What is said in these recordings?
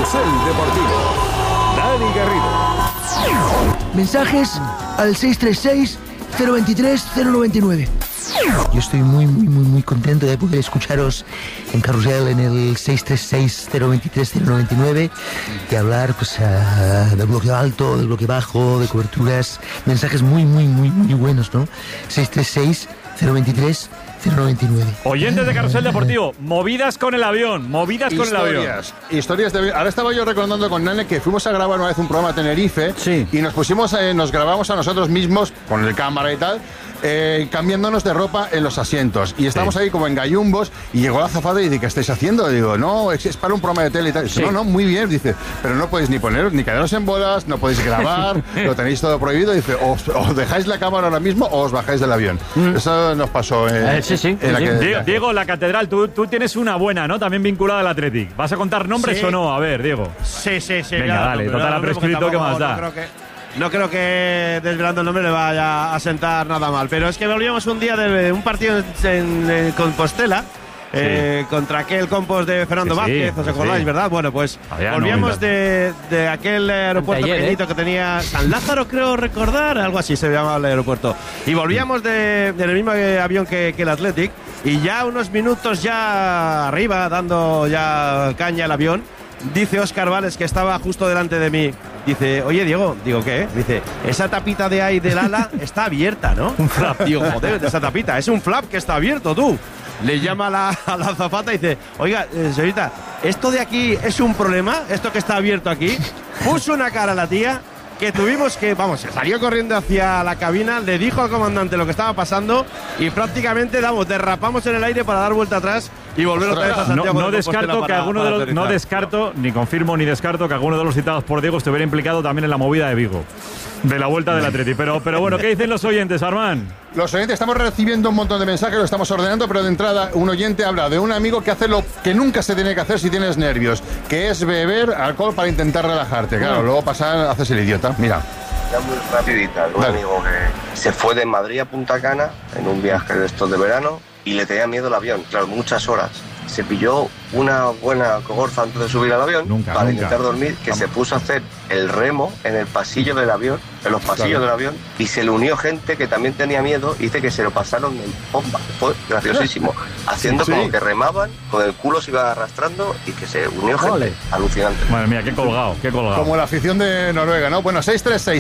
Carrusel Deportivo. Dani Garrido. Mensajes al 636-023-099. Yo estoy muy contento de poder escucharos en Carrusel en el 636-023-099 y hablar pues del bloque alto, del bloque bajo, de coberturas, mensajes muy buenos, ¿no? 636-023-099. Oyentes de Carrusel Deportivo, movidas con el avión. Historias de avión. Ahora estaba yo recordando con Nane que fuimos a grabar una vez un programa a Tenerife y nos pusimos, nos grabamos a nosotros mismos con el cámara y tal, cambiándonos de ropa en los asientos. Y estábamos ahí como en gallumbos y llegó la azafata y dice, ¿qué estáis haciendo? Y digo, no, es para un programa de tele y tal. Dice, no, muy bien. Dice, pero no podéis ni poner, ni quedaros en bolas, no podéis grabar, lo tenéis todo prohibido. Dice, os dejáis la cámara ahora mismo o os bajáis del avión. Eso nos pasó Diego, la catedral, tú tienes una buena, ¿no? También vinculada al Athletic. ¿Vas a contar nombres o no? A ver, Diego. Sí. Venga, dale, total ha prescrito, ¿qué más da? No creo que desvelando el nombre le vaya a sentar nada mal. Pero es que volvíamos un día de un partido en Compostela. Contra aquel Compos de Fernando Vázquez, ¿os acordáis, verdad? Bueno, pues volvíamos de aquel aeropuerto pequeñito que tenía San Lázaro, creo recordar, algo así se llamaba el aeropuerto. Y volvíamos del mismo avión que el Athletic, y ya unos minutos ya arriba, dando ya caña al avión, dice Óscar Vales, que estaba justo delante de mí, dice, oye Diego, digo, ¿qué? Dice, esa tapita de ahí del ala está abierta, ¿no? Un flap. Digo, joder, esa tapita, es un flap que está abierto, tú. Le llama a la azafata y dice, oiga, señorita, ¿esto de aquí es un problema? ¿Esto que está abierto aquí? Puso una cara a la tía que tuvimos que, se salió corriendo hacia la cabina, le dijo al comandante lo que estaba pasando y prácticamente, derrapamos en el aire para dar vuelta atrás y volver otra vez a Santiago. No descarto, ni confirmo ni descarto que alguno de los citados por Diego estuviera implicado también en la movida de Vigo, de la vuelta del Atleti. Pero bueno, ¿qué dicen los oyentes, Armán? Los oyentes, estamos recibiendo un montón de mensajes, lo estamos ordenando, pero de entrada un oyente habla de un amigo que hace lo que nunca se tiene que hacer si tienes nervios, que es beber alcohol para intentar relajarte. Claro, luego haces el idiota. Mira. Ya muy rapidita, un amigo que se fue de Madrid a Punta Cana en un viaje de estos de verano y le tenía miedo el avión, claro, muchas horas. Se pilló una buena cogorza antes de subir al avión para intentar dormir, que se puso a hacer el remo en el pasillo del avión, en los pasillos del avión, y se le unió gente que también tenía miedo y dice que se lo pasaron en bomba. Fue graciosísimo, haciendo como que remaban, con el culo se iba arrastrando y que se unió gente. Alucinante. Madre mía, qué colgado. Como la afición de Noruega, ¿no? Bueno,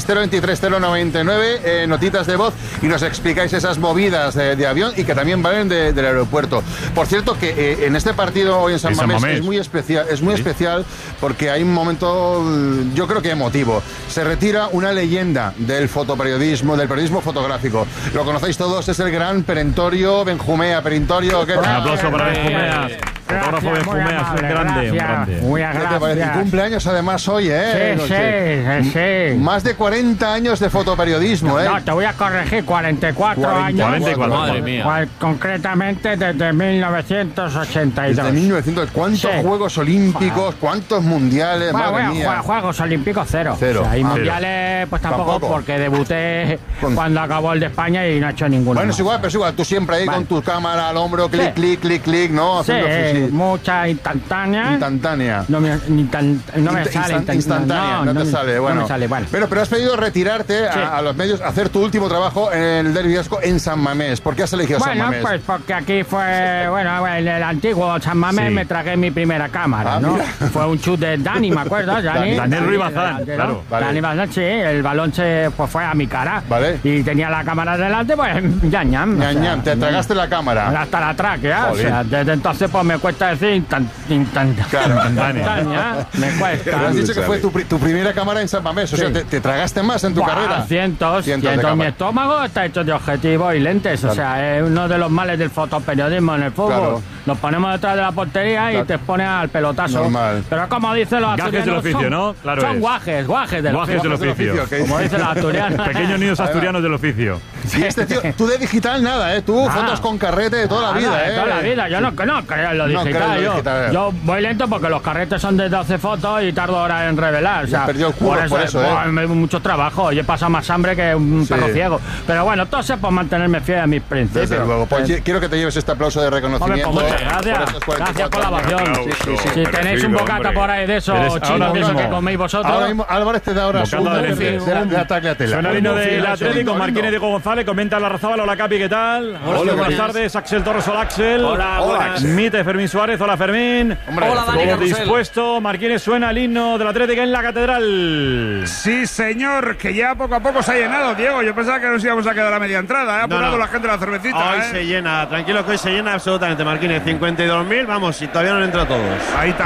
636-023-099, notitas de voz, y nos explicáis esas movidas de avión y que también valen del aeropuerto. Por cierto, que en este partido hoy en San Mamés es muy especial porque hay un momento, yo creo que emotivo. Se retira una leyenda del fotoperiodismo, del periodismo fotográfico. Lo conocéis todos, es el gran Perentorio Benjumea. Perentorio, ¿qué tal? Un aplauso para Benjumea. Fotógrafo Benjumea, es un grande. Y cumpleaños además hoy, Sí. Más de 40 años de fotoperiodismo, No, te voy a corregir, 44 años. 44, madre mía. Concretamente desde 1982. Desde 1900, ¿cuántos Juegos Olímpicos, cuántos mundiales? Madre mía. Juegos Olímpicos cero. O sea, y mundiales pues tampoco, porque debuté cuando acabó el de España y no he hecho ninguno. Bueno, es igual, tú siempre ahí con tu cámara al hombro, clic, ¿no? Mucha instantánea. No me sale instantánea, no te sale. Bueno. No me sale, bueno. Pero has pedido retirarte a los medios, hacer tu último trabajo en el Derbi Vasco en San Mamés. ¿Por qué has elegido San Mamés? Pues porque aquí fue, en el antiguo San Mamés me tragué mi primera cámara, ¿no? Mira. Fue un chut de Dani, me acuerdo. Daniel Ruiz Bazán, claro. Dani Bazán, sí, el balón fue a mi cara. Vale. Y tenía la cámara delante, pues ñam. Te tragaste la cámara. Hasta la tráquea. O sea, desde entonces pues me cuesta decir instantánea. Me cuesta. Pero has dicho que fue tu primera cámara en San Mamés. O sea, te tragaste más en tu carrera. Cientos. Mi estómago está hecho de objetivos y lentes. O sea, es uno de los males del fotoperiodismo en el fútbol. Claro. Nos ponemos detrás de la portería y te expones al pelotazo. Normal. Pero como dicen los asturianos, gajes del oficio, ¿no? Claro, son guajes del oficio. Como dicen los asturianos. Pequeños niños asturianos del oficio. Sí, tío, tú de digital nada, Tú fotos con carrete de toda la vida, De toda la vida. Yo no creo en lo digital. Yo voy lento porque los carretes son de 12 fotos y tardo horas en revelar. O sea, perdió el culo por eso, mucho trabajo. Yo he pasado más hambre que un perro ciego. Pero bueno, todo sea por mantenerme fiel a mis principios. Desde luego. Pues quiero que te lleves este aplauso de reconocimiento. Hombre, Gracias por la ovación. Si tenéis un bocata por ahí de eso, chino, de eso que coméis vosotros. Ahora mismo Álvarez te da ahora de ataque a tela. Suena el himno del Atlético, Marquín y Diego González. Comenta la Razábal. Hola, Capi, ¿qué tal? Hola, buenas tardes. Axel Torres, hola, Axel. Hola. Mite Fermín Suárez, hola, Fermín. Hola, Dani. Dispuesto, Marquínez, suena el himno del Atlético en la Catedral. Sí, señor, que ya poco a poco se ha llenado, Diego. Yo pensaba que nos íbamos a quedar a media entrada. Ha apurado la gente la cervecita. Hoy se llena, tranquilo que hoy se llena absolutamente, Marquínez. 52.000, vamos, y todavía no han entrado todos. Ahí también.